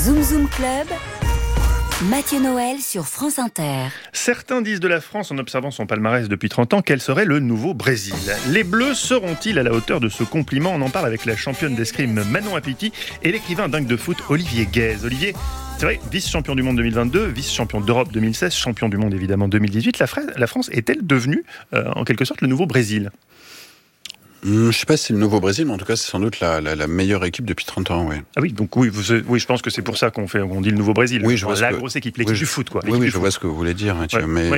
Zoom Zoom Club, Mathieu Noël sur France Inter. Certains disent de la France, en observant son palmarès depuis 30 ans, qu'elle serait le nouveau Brésil. Les Bleus seront-ils à la hauteur de ce compliment ? On en parle avec la championne d'escrime Manon Apiti et l'écrivain dingue de foot Olivier Guèze. Olivier, c'est vrai, vice-champion du monde 2022, vice-champion d'Europe 2016, champion du monde évidemment 2018. La France est-elle devenue, en quelque sorte, le nouveau Brésil ? Je ne sais pas si c'est le nouveau Brésil, mais en tout cas, c'est sans doute la meilleure équipe depuis 30 ans, oui. Ah oui, donc oui, je pense que c'est pour ça qu'on dit le nouveau Brésil. Oui, je vois la grosse équipe, l'équipe du foot, quoi. Oui, je vois ce que vous voulez dire, Mathieu, ouais, mais... Ouais.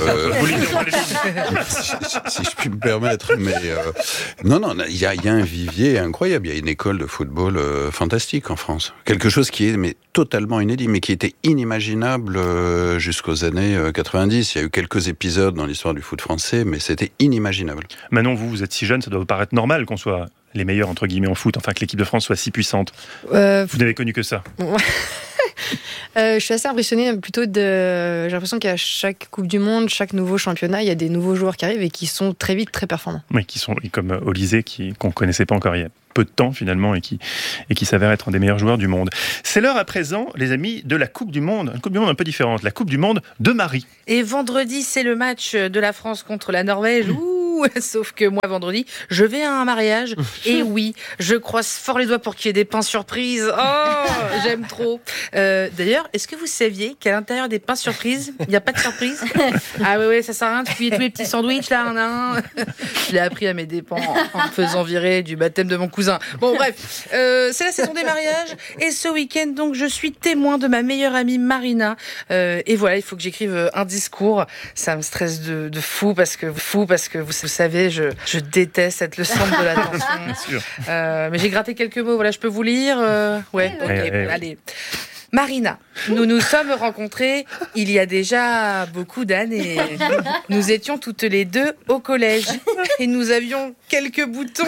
si je puis me permettre, mais... Non, il y a un vivier incroyable, il y a une école de football fantastique en France. Quelque chose qui est totalement inédit, mais qui était inimaginable jusqu'aux années 90. Il y a eu quelques épisodes dans l'histoire du foot français, mais c'était inimaginable. Manon, vous êtes si jeune, ça doit vous paraître normal qu'on soit les meilleurs, entre guillemets, en foot, enfin que l'équipe de France soit si puissante. Vous n'avez connu que ça. Je suis assez impressionnée plutôt j'ai l'impression qu'à chaque Coupe du Monde, chaque nouveau championnat, il y a des nouveaux joueurs qui arrivent et qui sont très vite très performants. Oui, qui sont comme Olysée, qu'on ne connaissait pas encore il y a peu de temps finalement et qui s'avère être un des meilleurs joueurs du monde. C'est l'heure à présent, les amis, de la Coupe du Monde. Une Coupe du Monde un peu différente, la Coupe du Monde de Marie. Et vendredi, c'est le match de la France contre la Norvège. Sauf que moi, vendredi, je vais à un mariage. Et oui, je croise fort les doigts pour qu'il y ait des pains surprises. Oh, j'aime trop. D'ailleurs, est-ce que vous saviez qu'à l'intérieur des pains surprises, il n'y a pas de surprise ? Ah ouais, ça sert à rien de cuire tous les petits sandwichs là, un à un. Je l'ai appris à mes dépens en me faisant virer du baptême de mon cousin. Bon, bref, c'est la saison des mariages. Et ce week-end, donc, je suis témoin de ma meilleure amie Marina. Et voilà, il faut que j'écrive un discours. Ça me stresse de fou parce que vous savez, je déteste être le centre de l'attention. Bien sûr. Mais j'ai gratté quelques mots. Voilà, je peux vous lire. Ouais, ok, allez. Marina, nous nous sommes rencontrés il y a déjà beaucoup d'années. Nous étions toutes les deux au collège et nous avions quelques boutons.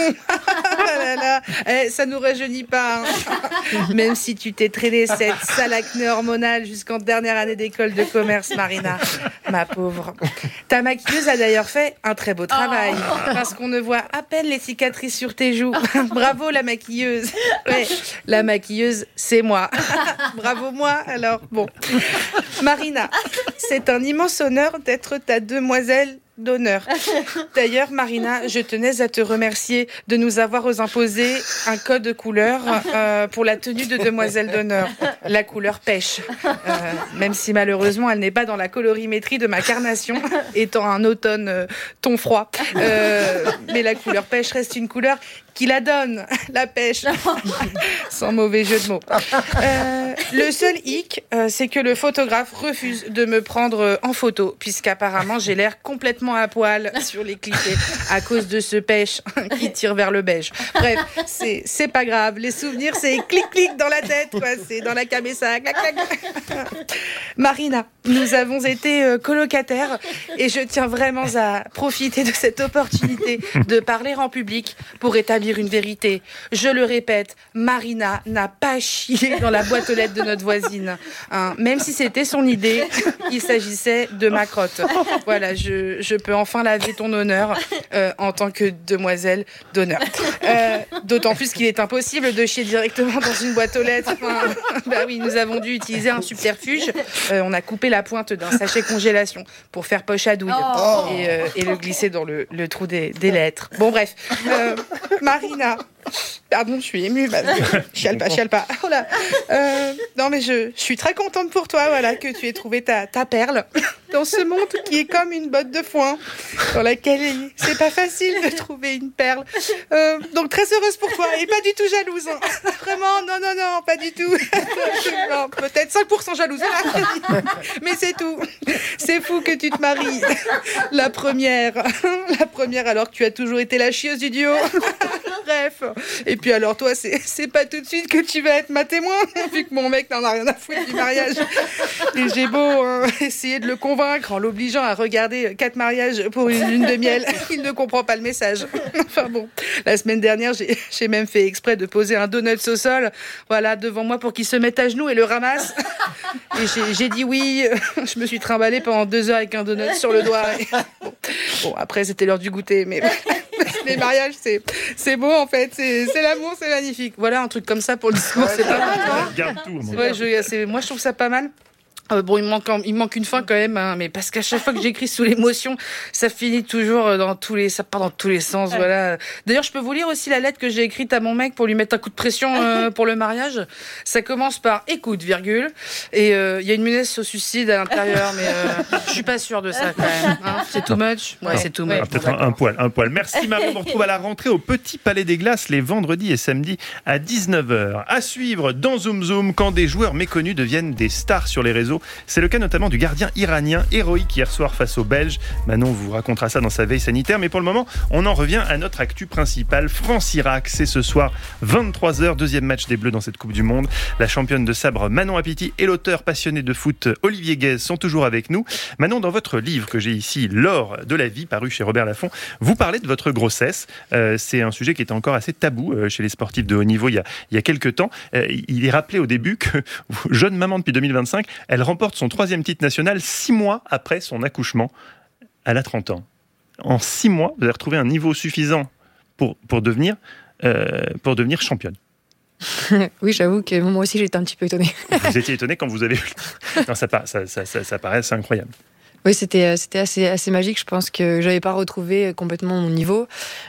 Ça nous rajeunit pas. Même si tu t'es traîné cette sale acné hormonale jusqu'en dernière année d'école de commerce, Marina, ma pauvre. Ta maquilleuse a d'ailleurs fait un très beau travail parce qu'on ne voit à peine les cicatrices sur tes joues. Bravo la maquilleuse. Ouais, la maquilleuse, c'est moi. Bravo moi, alors bon. Marina, c'est un immense honneur d'être ta demoiselle d'honneur. D'ailleurs, Marina, je tenais à te remercier de nous avoir imposé un code couleur pour la tenue de demoiselle d'honneur. La couleur pêche. Même si malheureusement, elle n'est pas dans la colorimétrie de ma carnation, étant un automne ton froid. Mais la couleur pêche reste une couleur qui la donne, la pêche. Sans mauvais jeu de mots. Le seul hic, c'est que le photographe refuse de me prendre en photo, puisqu'apparemment j'ai l'air complètement à poil sur les clichés à cause de ce pêche qui tire vers le beige. Bref, c'est pas grave. Les souvenirs, c'est clic-clic dans la tête, quoi. C'est dans la cabessa. Clac, clac. Marina, nous avons été colocataires et je tiens vraiment à profiter de cette opportunité de parler en public pour établir une vérité. Je le répète, Marina n'a pas chié dans la boîte aux lettres de notre voisine. Même si c'était son idée, il s'agissait de ma crotte. Voilà, je peux enfin laver ton honneur en tant que demoiselle d'honneur. D'autant plus qu'il est impossible de chier directement dans une boîte aux lettres. Bah oui, nous avons dû utiliser un subterfuge. On a coupé la pointe d'un sachet congélation pour faire poche à douille et le glisser dans le trou des lettres. Bon bref, Marina, pardon, je suis émue. Chiale pas. Oh là. Non mais je suis très contente pour toi, voilà, que tu aies trouvé ta perle dans ce monde qui est comme une botte de foin dans laquelle c'est pas facile de trouver une perle. Donc très heureuse pour toi et pas du tout jalouse. Hein. Vraiment, non, pas du tout. Non, peut-être 5% jalouse. Mais c'est tout. C'est fou que tu te maries. La première alors que tu as toujours été la chieuse du duo. Bref. Et puis alors toi, c'est pas tout de suite que tu vas être ma témoin, vu que mon mec n'en a rien à foutre du mariage. Et j'ai beau essayer de le convaincre en l'obligeant à regarder 4 mariages pour une lune de miel, il ne comprend pas le message. Enfin bon, la semaine dernière, j'ai même fait exprès de poser un donut au sol, voilà, devant moi pour qu'il se mette à genoux et le ramasse. Et j'ai dit oui, je me suis trimballée pendant 2 heures avec un donut sur le doigt. Et... Bon, après c'était l'heure du goûter, mais les mariages, c'est beau en fait, c'est l'amour, c'est magnifique. Voilà, un truc comme ça pour le discours, c'est pas mal. Garde tout. Moi, je trouve ça pas mal. Bon, il manque une fin quand même, hein, mais parce qu'à chaque fois que j'écris sous l'émotion, ça finit toujours ça part dans tous les sens, voilà. D'ailleurs, je peux vous lire aussi la lettre que j'ai écrite à mon mec pour lui mettre un coup de pression pour le mariage. Ça commence par écoute, virgule, et il y a une menace au suicide à l'intérieur, mais je suis pas sûre de ça quand même. Hein. C'est too much. Ouais, c'est too much. Peut-être un poil. Merci Marie, on vous retrouve à la rentrée au Petit Palais des Glaces les vendredis et samedis à 19h. À suivre dans Zoom Zoom quand des joueurs méconnus deviennent des stars sur les réseaux. C'est le cas notamment du gardien iranien héroïque hier soir face aux Belges. Manon vous racontera ça dans sa veille sanitaire. Mais pour le moment, on en revient à notre actu principale. France-Irak, c'est ce soir 23h, deuxième match des Bleus dans cette Coupe du Monde. La championne de sabre Manon Apiti et l'auteur passionné de foot Olivier Guèze sont toujours avec nous. Manon, dans votre livre que j'ai ici, L'or de la vie, paru chez Robert Laffont, vous parlez de votre grossesse. C'est un sujet qui était encore assez tabou chez les sportifs de haut niveau il y a quelques temps. Il est rappelé au début que, jeune maman depuis 2025, elle remporte son 3e titre national 6 mois après son accouchement. Elle a 30 ans. En 6 mois, vous avez retrouvé un niveau suffisant pour devenir championne. Oui, j'avoue que moi aussi j'étais un petit peu étonnée. Vous étiez étonnée quand vous avez vu. Non, ça paraît assez incroyable. Oui, c'était assez magique. Je pense que j'avais pas retrouvé complètement mon niveau.